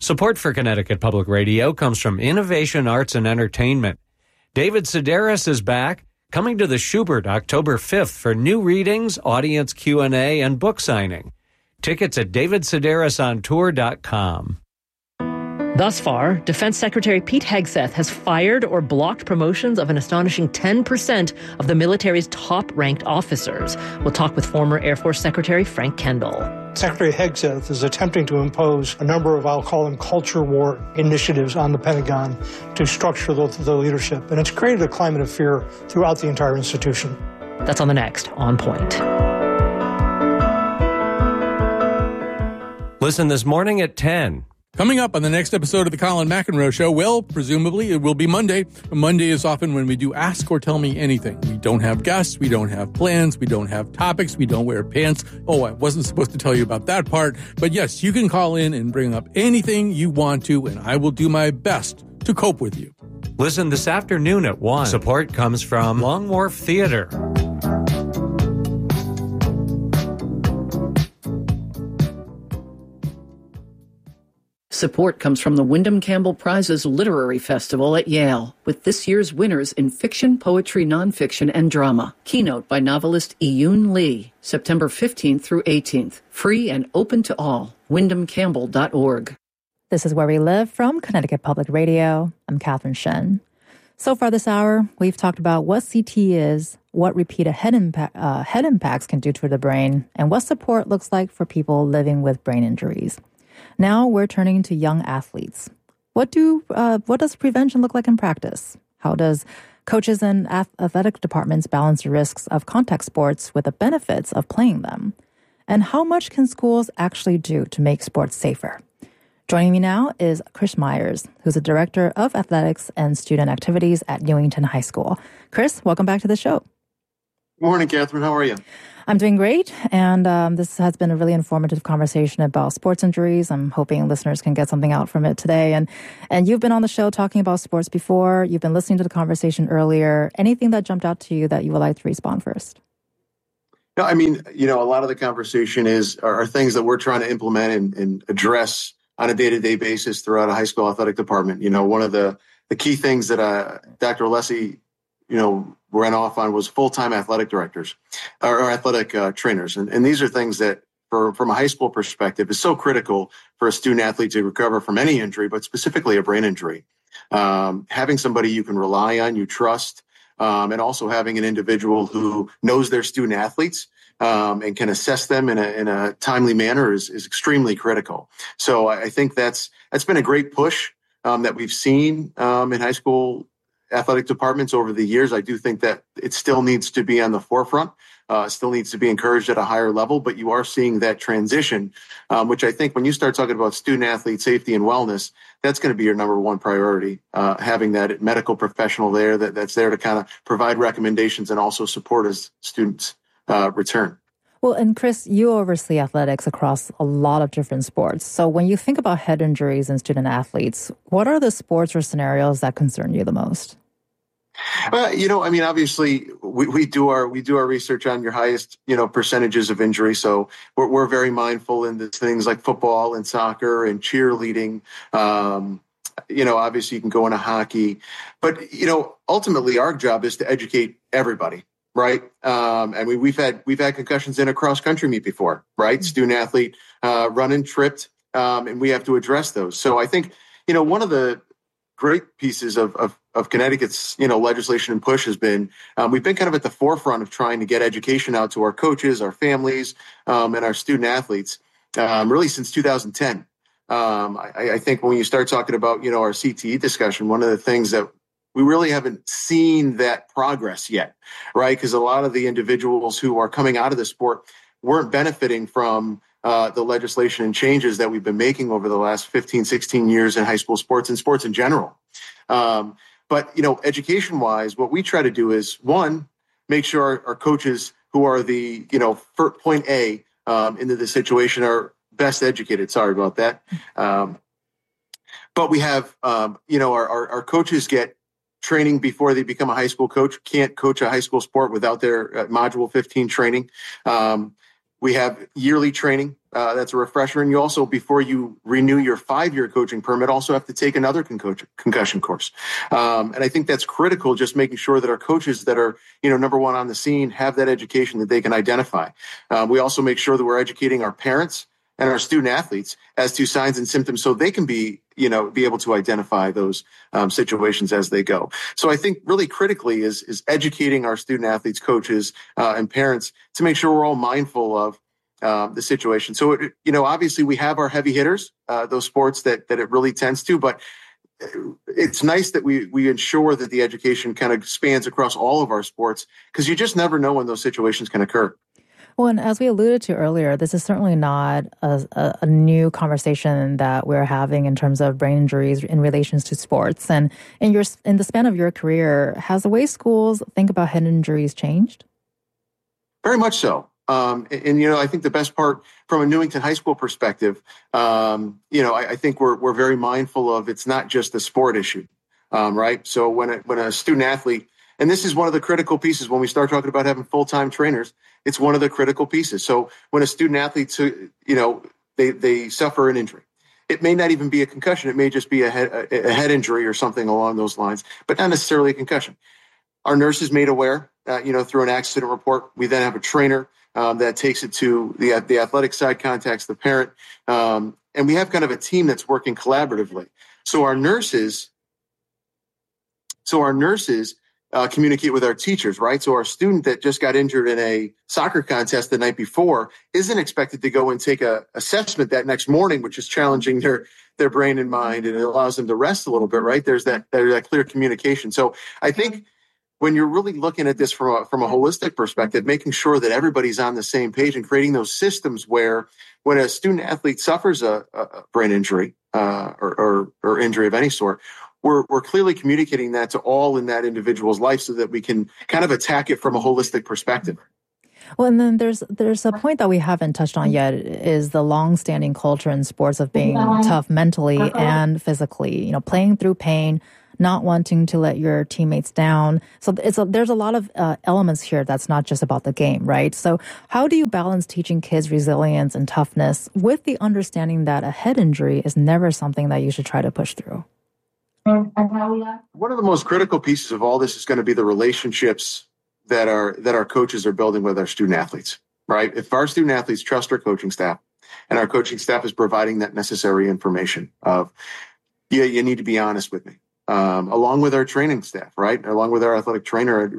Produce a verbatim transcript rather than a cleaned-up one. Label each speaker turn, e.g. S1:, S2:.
S1: Support for Connecticut Public Radio comes from Innovation Arts and Entertainment. David Sedaris is back, coming to the Schubert October fifth for new readings, audience Q and A, and book signing. Tickets at david sedaris on tour dot com.
S2: Thus far, Defense Secretary Pete Hegseth has fired or blocked promotions of an astonishing ten percent of the military's top-ranked officers. We'll talk with former Air Force Secretary Frank Kendall.
S3: Secretary Hegseth is attempting to impose a number of, I'll call them, culture war initiatives on the Pentagon to structure the, the leadership. And it's created a climate of fear throughout the entire institution.
S2: That's on the next On Point.
S1: Listen this morning at ten.
S4: Coming up on the next episode of the Colin McEnroe Show, well, presumably it will be Monday. Monday is often when we do Ask or Tell Me Anything. We don't have guests, we don't have plans, we don't have topics, we don't wear pants. Oh, I wasn't supposed to tell you about that part. But yes, you can call in and bring up anything you want to, and I will do my best to cope with you.
S1: Listen this afternoon at one. Support comes from Long Wharf Theater.
S5: Support comes from the Wyndham Campbell Prizes Literary Festival at Yale, with this year's winners in fiction, poetry, nonfiction, and drama. Keynote by novelist Iyun Lee, September fifteenth through eighteenth. Free and open to all. wyndham campbell dot org.
S6: This is Where We Live from Connecticut Public Radio. I'm Catherine Shen. So far this hour, we've talked about what C T E is, what repeated head, impact, uh, head impacts can do to the brain, and what support looks like for people living with brain injuries. Now we're turning to young athletes. What do uh, what does prevention look like in practice? How does coaches and athletic departments balance the risks of contact sports with the benefits of playing them? And how much can schools actually do to make sports safer? Joining me now is Chris Myers, who's the Director of Athletics and Student Activities at Newington High School. Chris, welcome back to the show.
S7: Good morning, Catherine. How are you?
S6: I'm doing great, and um, this has been a really informative conversation about sports injuries. I'm hoping listeners can get something out from it today. And and you've been on the show talking about sports before. You've been listening to the conversation earlier. Anything that jumped out to you that you would like to respond first?
S7: No, I mean, you know, a lot of the conversation is are, are things that we're trying to implement and, and address on a day-to-day basis throughout a high school athletic department. You know, one of the, the key things that uh, Doctor Alessi, you know, ran off on was full-time athletic directors or, or athletic uh, trainers. And, and these are things that, for, from a high school perspective, is so critical for a student athlete to recover from any injury, but specifically a brain injury. Um, having somebody you can rely on, you trust, um, and also having an individual who knows their student athletes um, and can assess them in a, in a timely manner is, is extremely critical. So I think that's that's been a great push um, that we've seen um, in high school athletic departments over the years. I do think that it still needs to be on the forefront, uh, still needs to be encouraged at a higher level, but you are seeing that transition, um, which I think when you start talking about student athlete safety and wellness, that's going to be your number one priority, uh, having that medical professional there that, that's there to kind of provide recommendations and also support as students uh, return.
S6: Well, and Chris, you oversee athletics across a lot of different sports. So when you think about head injuries in student athletes, what are the sports or scenarios that concern you the most?
S7: Uh, you know, I mean, obviously, we, we do our we do our research on your highest, you know, percentages of injury. So we're we're very mindful in the things like football and soccer and cheerleading. Um, you know, obviously, you can go into hockey, but you know, ultimately, our job is to educate everybody, right? Um, I mean, we've had we've had concussions in a cross country meet before, right? Mm-hmm. Student athlete uh, running tripped, um, and we have to address those. So I think, you know, one of the great pieces of, of, of Connecticut's, you know, legislation and push has been, um, we've been kind of at the forefront of trying to get education out to our coaches, our families, um, and our student athletes, um, really since two thousand ten. Um, I, I think when you start talking about, you know, our C T E discussion, one of the things that we really haven't seen that progress yet, right? Because a lot of the individuals who are coming out of the sport weren't benefiting from Uh, the legislation and changes that we've been making over the last fifteen, sixteen years in high school sports and sports in general. Um, but, you know, education-wise, what we try to do is, one, make sure our, our coaches who are the, you know, point A um, into the situation are best educated. Sorry about that. Um, but we have, um, you know, our, our, our coaches get training before they become a high school coach. Can't coach a high school sport without their uh, Module fifteen training. Um We have yearly training. Uh, that's a refresher. And you also, before you renew your five-year coaching permit, also have to take another concussion, concussion course. Um, and I think that's critical, just making sure that our coaches that are, you know, number one on the scene have that education that they can identify. Um, we also make sure that we're educating our parents and our student athletes as to signs and symptoms so they can be, you know, be able to identify those um, situations as they go. So I think really critically is, is educating our student athletes, coaches, uh, and parents to make sure we're all mindful of Um, the situation. So, it, you know, obviously we have our heavy hitters, uh, those sports that that it really tends to, but it's nice that we we ensure that the education kind of spans across all of our sports, because you just never know when those situations can occur.
S6: Well, and as we alluded to earlier, this is certainly not a, a, a new conversation that we're having in terms of brain injuries in relations to sports. And in your in the span of your career, has the way schools think about head injuries changed?
S7: Very much so. Um, and, and, you know, I think the best part from a Newington High School perspective, um, you know, I, I think we're we're very mindful of it's not just a sport issue, um, right? So when a, when a student athlete, and this is one of the critical pieces when we start talking about having full-time trainers, it's one of the critical pieces. So when a student athlete, you know, they, they suffer an injury, it may not even be a concussion. It may just be a head, a, a head injury or something along those lines, but not necessarily a concussion. Our nurse is made aware, uh, you know, through an accident report. We then have a trainer Um, that takes it to the the athletic side, contacts the parent, um, and we have kind of a team that's working collaboratively. So our nurses, so our nurses uh, communicate with our teachers, right? So our student that just got injured in a soccer contest the night before isn't expected to go and take a assessment that next morning, which is challenging their their brain and mind, and it allows them to rest a little bit, right? There's that there's that clear communication. So I think when you're really looking at this from a, from a holistic perspective, making sure that everybody's on the same page and creating those systems where when a student athlete suffers a, a brain injury uh, or, or, or injury of any sort, we're, we're clearly communicating that to all in that individual's life so that we can kind of attack it from a holistic perspective.
S6: Well, and then there's there's a point that we haven't touched on yet is the long-standing culture in sports of being tough mentally and physically, you know, playing through pain, not wanting to let your teammates down. So it's a, there's a lot of uh, elements here that's not just about the game, right? So how do you balance teaching kids resilience and toughness with the understanding that a head injury is never something that you should try to push through?
S7: One of the most critical pieces of all this is going to be the relationships that our that our coaches are building with our student athletes, right? If our student athletes trust our coaching staff and our coaching staff is providing that necessary information of, yeah, you need to be honest with me. Um, along with our training staff, right? Along with our athletic trainer,